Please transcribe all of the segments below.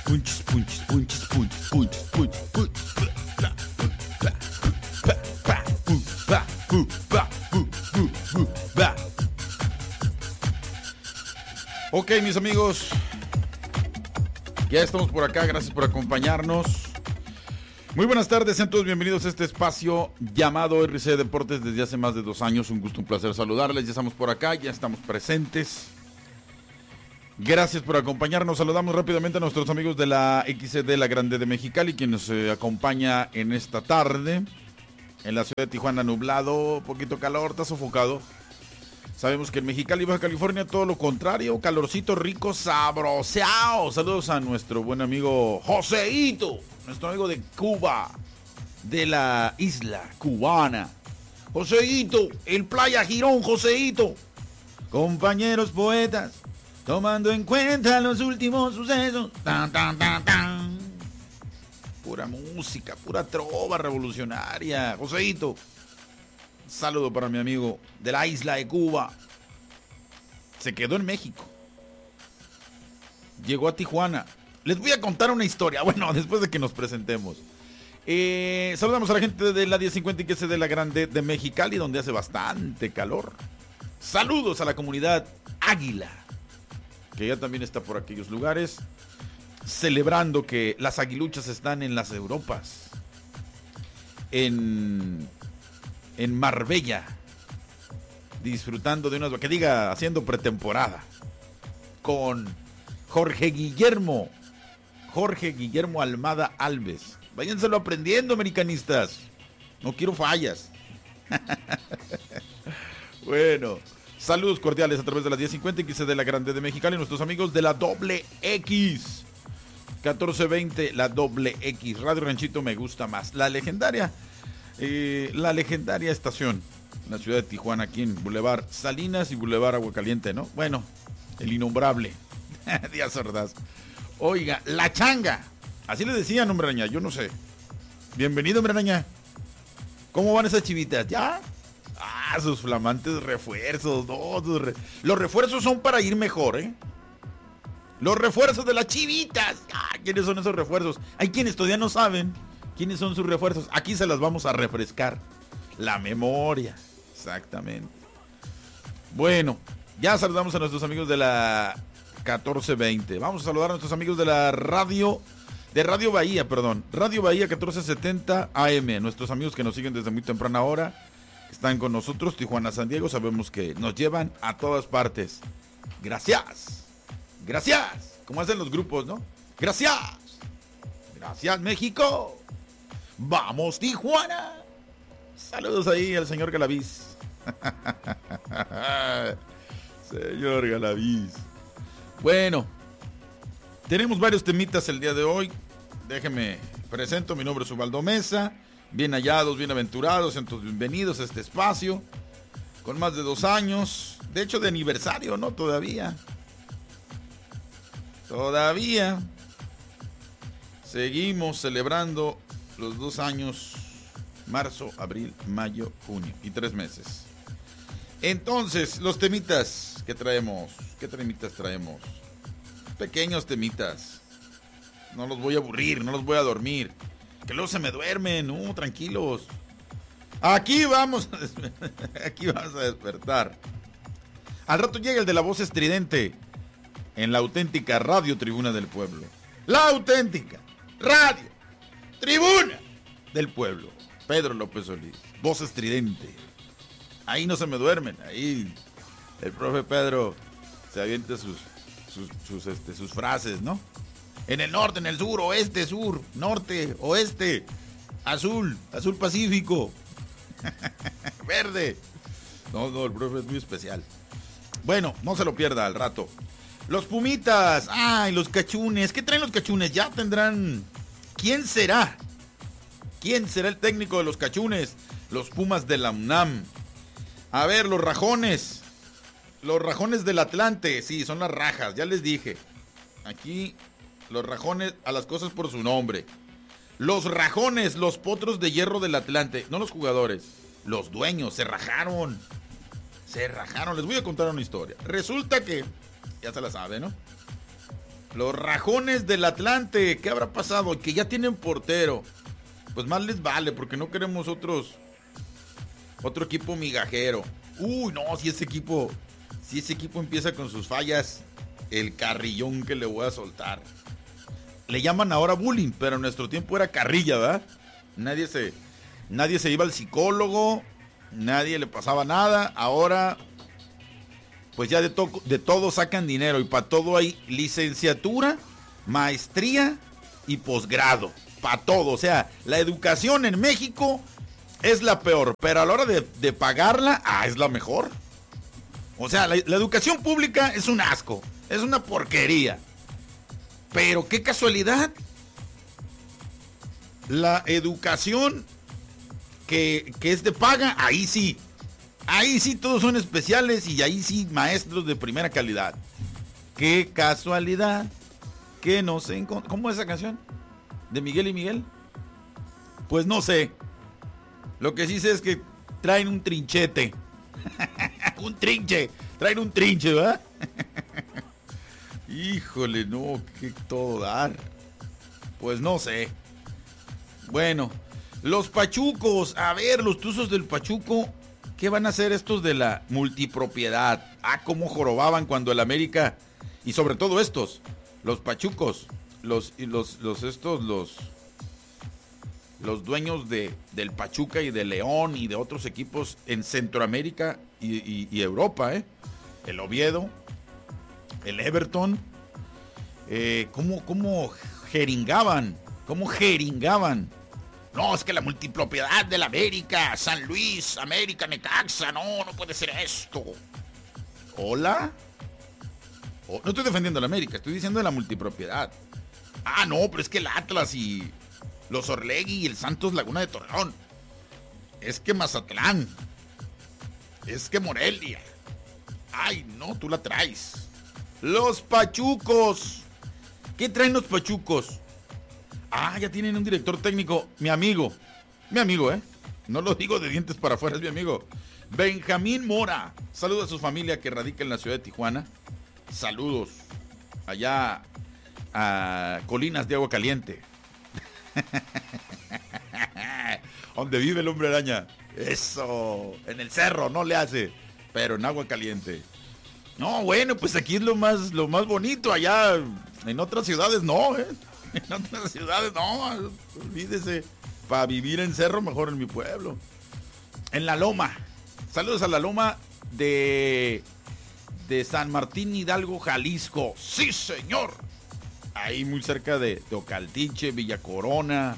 punches, punches, punches, punches, punches, punches, punches. Ok, mis amigos, ya estamos por acá, gracias por acompañarnos. Muy buenas tardes, sean todos bienvenidos a este espacio llamado RC Deportes desde hace más de 2 años. Un gusto, un placer saludarles, ya estamos por acá, ya estamos presentes. Gracias por acompañarnos, saludamos rápidamente a nuestros amigos de la XCD La Grande de Mexicali, quien nos acompaña en esta tarde. En la ciudad de Tijuana nublado, poquito calor, está sofocado. Sabemos que en Mexicali, Baja California, todo lo contrario, calorcito rico, sabroseado. Saludos a nuestro buen amigo Joseito, nuestro amigo de Cuba, de la isla cubana. Joseito, el Playa Girón, Joseito. Compañeros poetas, tomando en cuenta los últimos sucesos. Tan, tan, tan, tan. Pura música, pura trova revolucionaria. Joseito. Saludo para mi amigo de la isla de Cuba. Se quedó en México. Llegó a Tijuana. Les voy a contar una historia. Bueno, después de que nos presentemos. Saludamos a la gente de la 1050 y que es de La Grande de Mexicali, donde hace bastante calor. Saludos a la comunidad Águila, que ya también está por aquellos lugares, celebrando que las aguiluchas están en las Europas. En Marbella, disfrutando de unas, que diga, haciendo pretemporada con Jorge Guillermo Almada Alves. Váyanselo aprendiendo, americanistas, no quiero fallas. Bueno, saludos cordiales a través de la 1050 XC de La Grande de Mexicali, nuestros amigos de la doble X 1420, la doble X Radio Ranchito me gusta más, la legendaria estación en la ciudad de Tijuana, aquí en Boulevard Salinas y Boulevard Aguacaliente, ¿no? Bueno, el innombrable Díaz Ordaz. Oiga, la changa, así le decían, hombre araña, yo no sé. Bienvenido, hombre araña. ¿Cómo van esas chivitas? ¿Ya? Sus flamantes refuerzos, no, los refuerzos son para ir mejor, ¿eh? Los refuerzos de las chivitas. ¿Quiénes son esos refuerzos? Hay quienes todavía no saben quiénes son sus refuerzos. Aquí se las vamos a refrescar. La memoria. Exactamente. Bueno, ya saludamos a nuestros amigos de la 1420. Vamos a saludar a nuestros amigos de la Radio Bahía, Radio Bahía 1470 AM. Nuestros amigos que nos siguen desde muy temprana hora. Están con nosotros, Tijuana, San Diego. Sabemos que nos llevan a todas partes. Gracias. Gracias. Como hacen los grupos, ¿no? Gracias. Gracias, México. ¡Vamos, Tijuana! Saludos ahí al señor Galaviz. Señor Galaviz. Bueno, tenemos varios temitas el día de hoy. Déjenme presento, mi nombre es Ubaldo Mesa. Bien hallados, bienaventurados, entonces bienvenidos a este espacio. Con más de 2 años. De hecho, de aniversario, ¿no? Todavía. Seguimos celebrando los 2 años, marzo, abril, mayo, junio y 3 meses. Entonces, los temitas que traemos, ¿qué temitas traemos? Pequeños temitas. No los voy a aburrir, no los voy a dormir. Que luego se me duermen, no, tranquilos. Aquí vamos a despertar. Al rato llega el de la voz estridente en la auténtica Radio Tribuna del Pueblo. La auténtica Radio Tribuna del Pueblo. Pedro López Solís, voz estridente. Ahí no se me duermen, ahí el profe Pedro se avienta sus frases, ¿no? En el norte, en el sur, oeste, sur, norte, oeste, azul pacífico, verde. No, el profe es muy especial. Bueno, no se lo pierda al rato. Los Pumitas, los Cachunes. ¿Qué traen los Cachunes? Ya tendrán. ¿Quién será? ¿Quién será el técnico de los Cachunes? Los Pumas de la UNAM. A ver, los Rajones. Los Rajones del Atlante. Sí, son las rajas, ya les dije. Aquí, los Rajones, a las cosas por su nombre. Los Rajones, los Potros de Hierro del Atlante. No los jugadores, los dueños, se rajaron. Les voy a contar una historia. Resulta que, ya se la sabe, ¿no? Los Rajones del Atlante, ¿qué habrá pasado? Que ya tienen portero. Pues más les vale, porque no queremos otro equipo migajero. Uy, no, si ese equipo empieza con sus fallas, el carrillón que le voy a soltar. Le llaman ahora bullying, pero en nuestro tiempo era carrilla, ¿verdad? Nadie se iba al psicólogo, nadie le pasaba nada. Ahora, pues ya de todo sacan dinero y para todo hay licenciatura, maestría y posgrado. Para todo, o sea, la educación en México es la peor, pero a la hora de pagarla, es la mejor. O sea, la educación pública es un asco, es una porquería. Pero qué casualidad, la educación que es de paga, ahí sí todos son especiales y ahí sí maestros de primera calidad. Qué casualidad que no sé, ¿cómo es esa canción? ¿De Miguel y Miguel? Pues no sé. Lo que sí sé es que traen un trinchete. Traen un trinche, ¿verdad? Híjole, no, qué todo dar. Pues no sé. Bueno, los pachucos, a ver, los tuzos del Pachuco, ¿qué van a hacer estos de la multipropiedad? Cómo jorobaban cuando el América, y sobre todo estos, los pachucos, los dueños del Pachuca y de León y de otros equipos en Centroamérica y Europa, el Oviedo, el Everton, ¿cómo jeringaban? No, es que la multipropiedad del América, San Luis, América, Necaxa, no puede ser esto. ¿Hola? No estoy defendiendo a la América, estoy diciendo de la multipropiedad. No, pero es que el Atlas y los Orlegui y el Santos Laguna de Torreón. Es que Mazatlán. Es que Morelia. Ay, no, tú la traes. Los Pachucos. ¿Qué traen los Pachucos? Ya tienen un director técnico, mi amigo, no lo digo de dientes para afuera, es mi amigo, Benjamín Mora. Saludos a su familia que radica en la ciudad de Tijuana. Saludos allá a Colinas de Agua Caliente, donde vive el Hombre Araña. Eso, en el cerro no le hace, pero en Agua Caliente. No, bueno, pues aquí es lo más bonito. Allá en otras ciudades no, En otras ciudades no, olvídese. Para vivir en cerro, mejor en mi pueblo. En La Loma. Saludos a La Loma de San Martín Hidalgo, Jalisco. ¡Sí, señor! Ahí muy cerca de Ocaltiche, Villa Corona,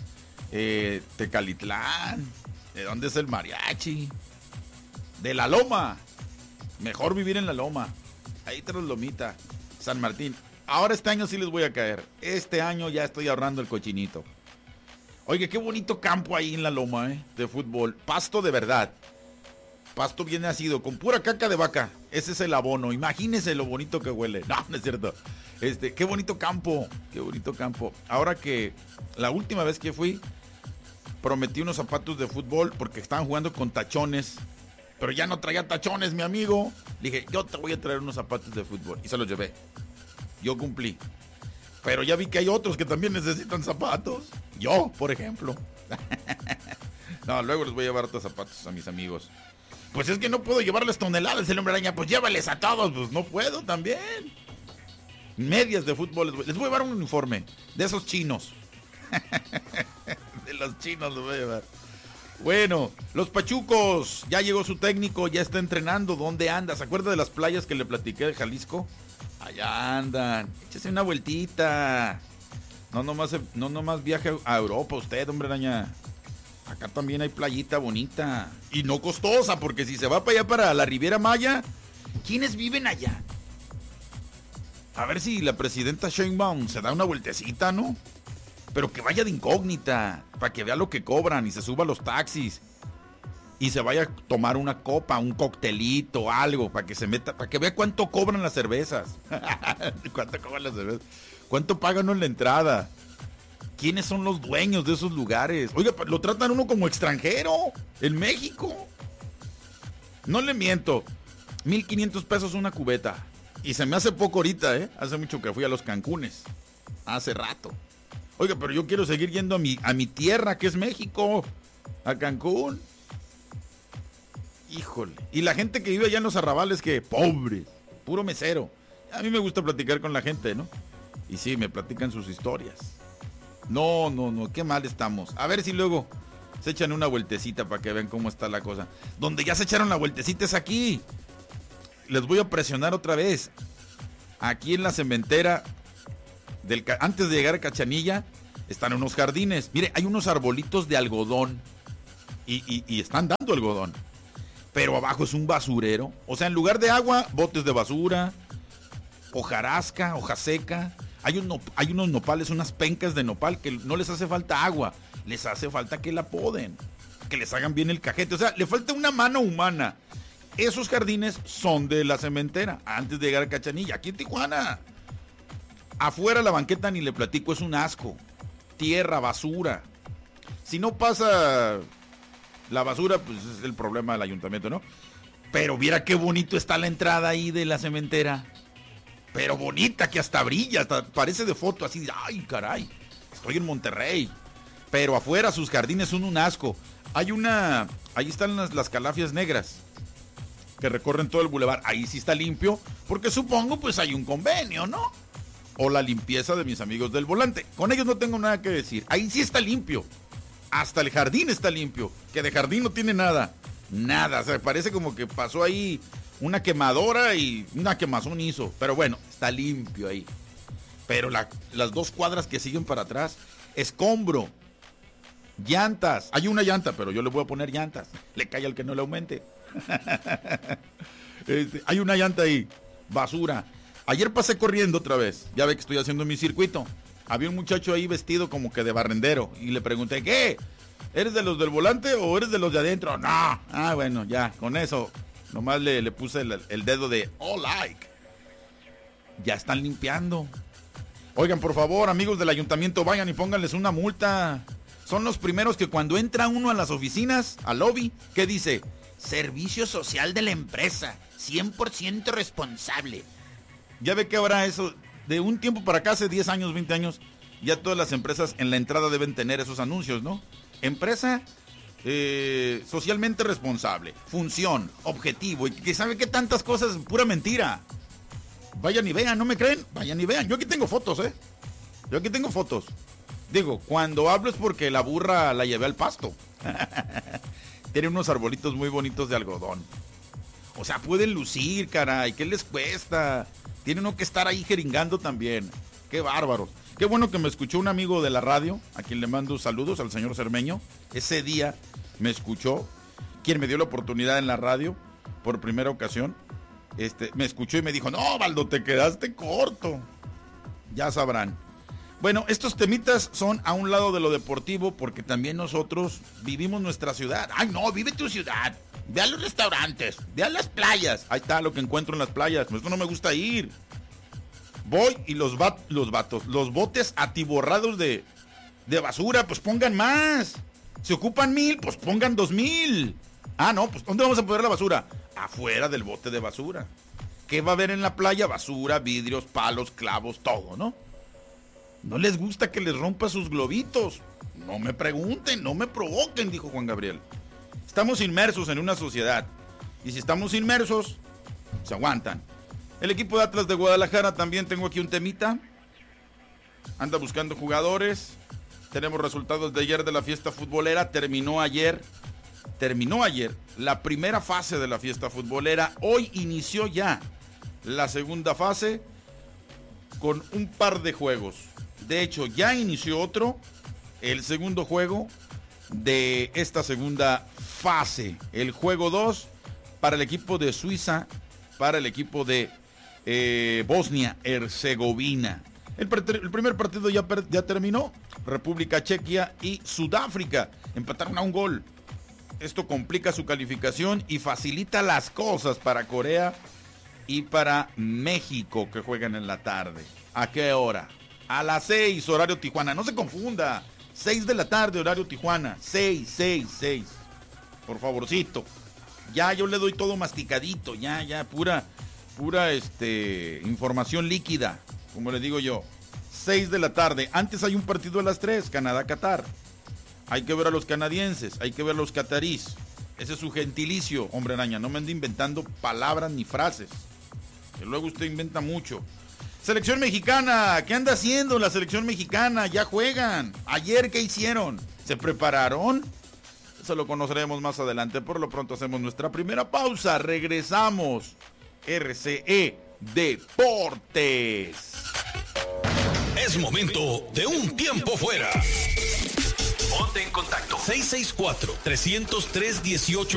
Tecalitlán. ¿De dónde es el mariachi? De La Loma. Mejor vivir en La Loma. Ahí tras Lomita, San Martín. Ahora este año sí les voy a caer. Este año ya estoy ahorrando el cochinito. Oye, qué bonito campo ahí en La Loma, de fútbol. Pasto de verdad. Pasto bien nacido, con pura caca de vaca. Ese es el abono. Imagínense lo bonito que huele. No es cierto. Qué bonito campo. Qué bonito campo. Ahora que la última vez que fui, prometí unos zapatos de fútbol porque estaban jugando con tachones. Pero ya no traía tachones, mi amigo. Le dije, yo te voy a traer unos zapatos de fútbol. Y se los llevé. Yo cumplí. Pero ya vi que hay otros que también necesitan zapatos. Yo, por ejemplo. No, luego les voy a llevar otros zapatos a mis amigos. Pues es que no puedo llevarles toneladas, el Hombre Araña. Pues llévales a todos. Pues no puedo también. Medias de fútbol. Les voy a llevar un uniforme. De esos chinos. De los chinos los voy a llevar. Bueno, los Pachucos. Ya llegó su técnico, ya está entrenando. ¿Dónde anda? ¿Se acuerda de las playas que le platiqué de Jalisco? Allá andan. Échese una vueltita. No nomás viaje a Europa usted, Hombre Araña. Acá también hay playita bonita. Y no costosa, porque si se va para allá, para la Riviera Maya, ¿quiénes viven allá? A ver si la presidenta Sheinbaum se da una vueltecita, ¿no? Pero que vaya de incógnita, para que vea lo que cobran y se suba a los taxis. Y se vaya a tomar una copa, un coctelito, algo, para que se meta, para que vea cuánto cobran las cervezas. ¿Cuánto cobran las cervezas? ¿Cuánto pagan en la entrada? ¿Quiénes son los dueños de esos lugares? Oiga, lo tratan uno como extranjero en México. No le miento. 1,500 pesos una cubeta. Y se me hace poco ahorita, ¿eh? Hace mucho que fui a los Cancunes. Hace rato. Oiga, pero yo quiero seguir yendo a mi tierra, que es México. A Cancún. Híjole. Y la gente que vive allá en los arrabales, que pobres. Puro mesero. A mí me gusta platicar con la gente, ¿no? Y sí, me platican sus historias. No, qué mal estamos. A ver si luego se echan una vueltecita para que vean cómo está la cosa. Donde ya se echaron la vueltecita es aquí. Les voy a presionar otra vez. Aquí en la cementera, antes de llegar a Cachanilla, están unos jardines. Mire, hay unos arbolitos de algodón. Y están dando algodón. Pero abajo es un basurero. O sea, en lugar de agua, botes de basura, hojarasca, hoja seca. Hay unos nopales, unas pencas de nopal que no les hace falta agua. Les hace falta que la poden, que les hagan bien el cajete. O sea, le falta una mano humana. Esos jardines son de la cementera, antes de llegar a Cachanilla, aquí en Tijuana. Afuera la banqueta ni le platico, es un asco. Tierra, basura. Si no pasa la basura, pues es el problema del ayuntamiento, ¿no? Pero viera qué bonito está la entrada ahí de la cementera. Pero bonita, que hasta brilla, hasta parece de foto, así, ay, caray, estoy en Monterrey. Pero afuera sus jardines son un asco. Ahí están las calafias negras que recorren todo el bulevar. Ahí sí está limpio, porque supongo pues hay un convenio, ¿no? O la limpieza de mis amigos del volante. Con ellos no tengo nada que decir. Ahí sí está limpio. Hasta el jardín está limpio, que de jardín no tiene nada. Nada, o sea, parece como que pasó ahí una quemadora y una quemazón hizo. Pero bueno, está limpio ahí. Pero las 2 cuadras que siguen para atrás, escombro, llantas. Hay una llanta, pero yo le voy a poner llantas. Le cae al que no le aumente. Hay una llanta ahí, basura. Ayer pasé corriendo otra vez. Ya ve que estoy haciendo mi circuito. Había un muchacho ahí vestido como que de barrendero. Y le pregunté, ¿qué? ¿Eres de los del volante o eres de los de adentro? No. Ah, bueno, ya, con eso. Nomás le puse el dedo de all like. Ya están limpiando. Oigan, por favor, amigos del ayuntamiento, vayan y pónganles una multa. Son los primeros que cuando entra uno a las oficinas, al lobby, ¿qué dice? Servicio social de la empresa, 100% responsable. Ya ve que ahora eso, de un tiempo para acá, hace 10 años, 20 años, ya todas las empresas en la entrada deben tener esos anuncios, ¿no? Empresa socialmente responsable, función, objetivo, y que sabe que tantas cosas, pura mentira. Vayan y vean, ¿no me creen? Vayan y vean. Yo aquí tengo fotos, Yo aquí tengo fotos. Digo, cuando hablo es porque la burra la llevé al pasto. Tiene unos arbolitos muy bonitos de algodón. O sea, pueden lucir, caray. ¿Qué les cuesta? Tiene uno que estar ahí jeringando también. Qué bárbaros. Qué bueno que me escuchó un amigo de la radio, a quien le mando saludos, al señor Cermeño. Ese día me escuchó, quien me dio la oportunidad en la radio, por primera ocasión. Me escuchó y me dijo, no, Baldo, te quedaste corto. Ya sabrán. Bueno, estos temitas son a un lado de lo deportivo, porque también nosotros vivimos nuestra ciudad. Ay, no, vive tu ciudad. Ve a los restaurantes, ve a las playas. Ahí está lo que encuentro en las playas. Esto no me gusta ir. Voy y los botes atiborrados de basura, pues pongan más. Si ocupan 1000, pues pongan 2000. Ah, no, pues ¿dónde vamos a poner la basura? Afuera del bote de basura. ¿Qué va a haber en la playa? Basura, vidrios, palos, clavos, todo, ¿no? No les gusta que les rompa sus globitos. No me pregunten, no me provoquen, dijo Juan Gabriel. Estamos inmersos en una sociedad. Y si estamos inmersos, se aguantan. El equipo de Atlas de Guadalajara, también tengo aquí un temita. Anda buscando jugadores. Tenemos resultados de ayer de la fiesta futbolera. Terminó ayer la primera fase de la fiesta futbolera. Hoy inició ya la segunda fase con un par de juegos. De hecho, ya inició otro, el segundo juego de esta segunda fase. El juego 2 para el equipo de Suiza, para el equipo de Bosnia-Herzegovina. El primer partido ya terminó. República Chequia y Sudáfrica empataron a un gol. Esto complica su calificación y facilita las cosas para Corea y para México, que juegan en la tarde. ¿A qué hora? A las 6, horario Tijuana. No se confunda. 6 de la tarde, horario Tijuana. 6. Por favorcito. Ya yo le doy todo masticadito. Ya, pura pura información líquida, como le digo yo. 6 de la tarde. Antes hay un partido a las 3, Canadá-Qatar. Hay que ver a los canadienses, hay que ver a los catarís. Ese es su gentilicio, hombre araña. No me ande inventando palabras ni frases, que luego usted inventa mucho. Selección mexicana, ¿qué anda haciendo la selección mexicana? Ya juegan. Ayer, ¿qué hicieron? ¿Se prepararon? Eso lo conoceremos más adelante. Por lo pronto hacemos nuestra primera pausa. Regresamos. RCE Deportes. Es momento de un tiempo fuera. Ponte en contacto. 664-303-18.